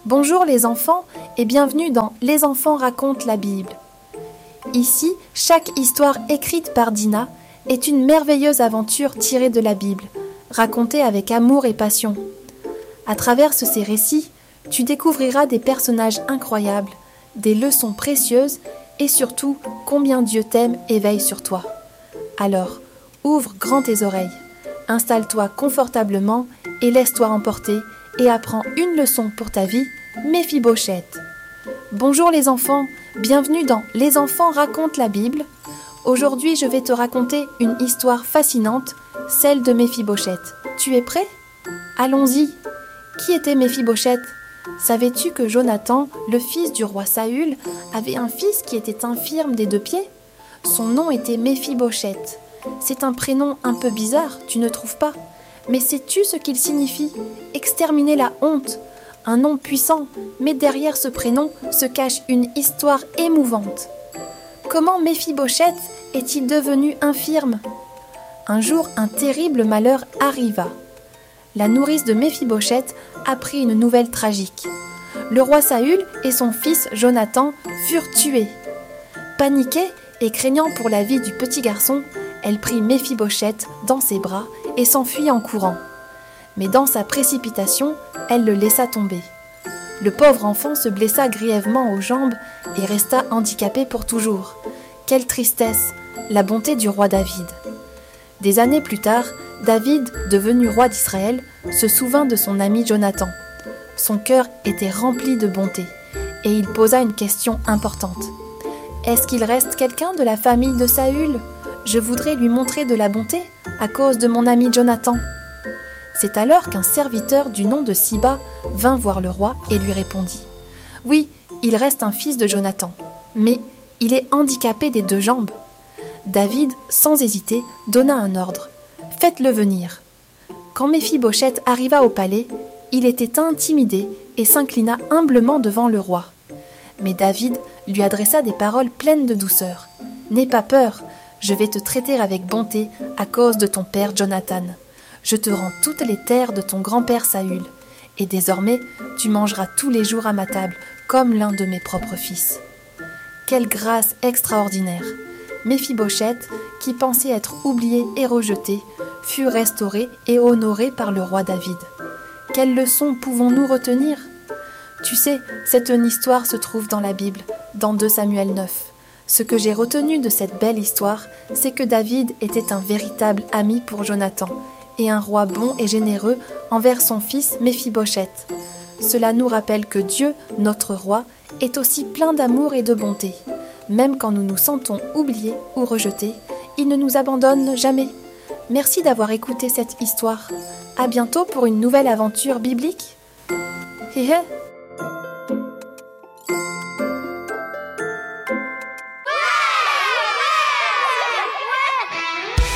Bonjour les enfants et bienvenue dans Les enfants racontent la Bible. Ici, chaque histoire écrite par Dina est une merveilleuse aventure tirée de la Bible, racontée avec amour et passion. À travers ces récits, tu découvriras des personnages incroyables, des leçons précieuses et surtout combien Dieu t'aime et veille sur toi. Alors, ouvre grand tes oreilles, installe-toi confortablement et laisse-toi emporter et apprends une leçon pour ta vie, Méphibosheth. Bonjour les enfants, bienvenue dans Les enfants racontent la Bible. Aujourd'hui, je vais te raconter une histoire fascinante, celle de Méphibosheth. Tu es prêt ? Allons-y. Qui était Méphibosheth ? Savais-tu que Jonathan, le fils du roi Saül, avait un fils qui était infirme des 2 pieds ? Son nom était Méphibosheth. C'est un prénom un peu bizarre, tu ne trouves pas ? Mais sais-tu ce qu'il signifie ? Exterminer la honte. Un nom puissant, mais derrière ce prénom se cache une histoire émouvante. Comment Méphibosheth est-il devenu infirme ? Un jour, un terrible malheur arriva. La nourrice de Méphibosheth apprit une nouvelle tragique. Le roi Saül et son fils Jonathan furent tués. Paniquée et craignant pour la vie du petit garçon, elle prit Méphibosheth dans ses bras et s'enfuit en courant. Mais dans sa précipitation, elle le laissa tomber. Le pauvre enfant se blessa grièvement aux jambes et resta handicapé pour toujours. Quelle tristesse, la bonté du roi David. Des années plus tard, David, devenu roi d'Israël, se souvint de son ami Jonathan. Son cœur était rempli de bonté et il posa une question importante. Est-ce qu'il reste quelqu'un de la famille de Saül ? Je voudrais lui montrer de la bonté à cause de mon ami Jonathan. C'est alors qu'un serviteur du nom de Siba vint voir le roi et lui répondit « Oui, il reste un fils de Jonathan, mais il est handicapé des 2 jambes. » David, sans hésiter, donna un ordre « Faites-le venir. » Quand Méphibosheth arriva au palais, il était intimidé et s'inclina humblement devant le roi. Mais David lui adressa des paroles pleines de douceur. « N'aie pas peur, je vais te traiter avec bonté à cause de ton père Jonathan. Je te rends toutes les terres de ton grand-père Saül, et désormais tu mangeras tous les jours à ma table, comme l'un de mes propres fils. » Quelle grâce extraordinaire ! Méphibosheth, qui pensait être oublié et rejeté, fut restauré et honoré par le roi David. Quelle leçon pouvons-nous retenir ? Tu sais, cette histoire se trouve dans la Bible, dans 2 Samuel 9. Ce que j'ai retenu de cette belle histoire, c'est que David était un véritable ami pour Jonathan, et un roi bon et généreux envers son fils Méphibosheth. Cela nous rappelle que Dieu, notre roi, est aussi plein d'amour et de bonté. Même quand nous nous sentons oubliés ou rejetés, il ne nous abandonne jamais. Merci d'avoir écouté cette histoire. À bientôt pour une nouvelle aventure biblique. Hé hé.